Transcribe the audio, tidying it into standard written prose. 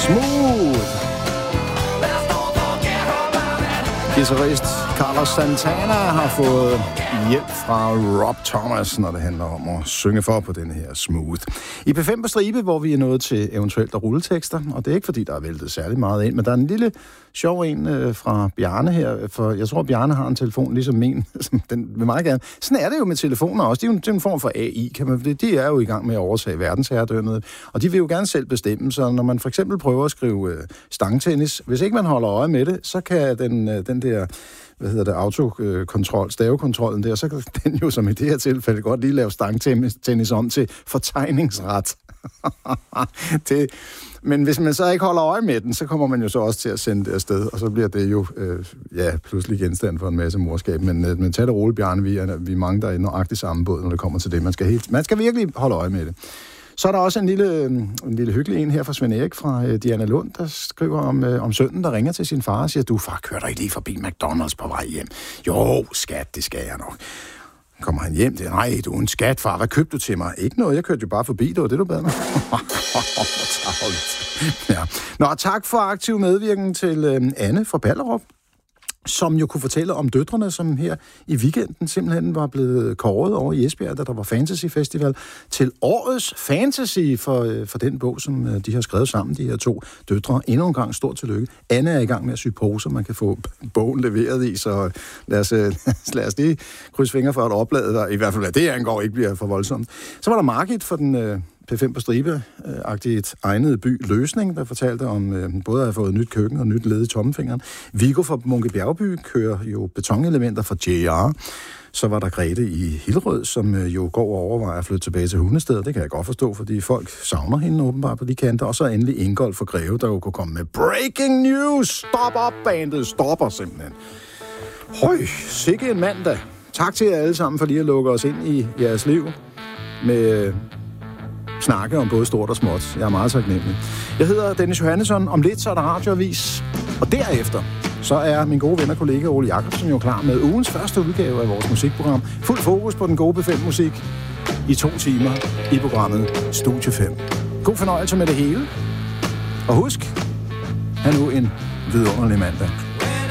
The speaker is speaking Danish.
Smooth. Guitarist Carlos Santana har fået hjælp fra Rob Thomas, når det handler om at synge for på den her Smooth. I P5 på stribe, hvor vi er nået til eventuelt at rulletekster, og det er ikke fordi, der er væltet særlig meget ind, men der er en lille sjov en fra Bjarne her, for jeg tror, Bjarne har en telefon ligesom min, som den vil meget gerne. Sådan er det jo med telefoner også. Det er en form for AI, kan man, de er jo i gang med at overtage verdensherredømmet, og de vil jo gerne selv bestemme, så når man for eksempel prøver at skrive stangtennis, hvis ikke man holder øje med det, så kan den der autokontrol, stavekontrollen der, så kan den jo som i det her tilfælde godt lige lave stangtennis om til fortegningsret. Men hvis man så ikke holder øje med den, så kommer man jo så også til at sende det afsted, og så bliver det jo pludselig genstand for en masse morskab. Men tag det roligt, Bjarne, vi er mange, der er i nøjagtigt samme båd, når det kommer til det. Man skal virkelig holde øje med det. Så er der også en lille hyggelig en her fra Svend Erik fra Diana Lund, der skriver om sønnen, der ringer til sin far og siger, du far, kører dig ikke lige forbi McDonald's på vej hjem? Jo, skat, det skal jeg nok. Kommer han hjem, nej, du er en skat, far, hvad købte du til mig? Ikke noget, jeg kørte jo bare forbi, det var det, du bad mig. Ja. Nå, tak for aktiv medvirken til Anne fra Ballerup, som jo kunne fortælle om døtrene, som her i weekenden simpelthen var blevet kåret over i Esbjerg, da der var Fantasy Festival, til årets fantasy for den bog, som de har skrevet sammen, de her to døtre. Endnu en gang stort tillykke. Anne er i gang med at sy poser, man kan få bogen leveret i, så lad os lige krydse fingre for, at opladet der, i hvert fald hvad det angår, ikke bliver for voldsomt. Så var der Margit for den P5 på stribe-agtigt egnet by Løsning, der fortalte om både at have fået nyt køkken og nyt led i tommelfingeren. Viggo fra Munke Bjergby kører jo betonelementer fra JR. Så var der Grete i Hillerød, som jo går og overvejer at flytte tilbage til Hundested. Det kan jeg godt forstå, fordi folk savner hende åbenbart på de kanter. Og så endelig Ingolf fra Greve, der jo kunne komme med breaking news. Stop up, bandet stopper simpelthen. Høj, sikke en mandag. Tak til jer alle sammen for lige at lukke os ind i jeres liv med snakke om både stort og småt. Jeg er meget taknemmelig. Jeg hedder Dennis Johannesson. Om lidt så er der radioavis. Og derefter så er min gode ven og kollega Ole Jacobsen jo klar med ugens første udgave af vores musikprogram. Fuld fokus på den gode P5-musik i 2 timer i programmet Studie 5. God fornøjelse med det hele. Og husk, ha' nu en vidunderlig mandag.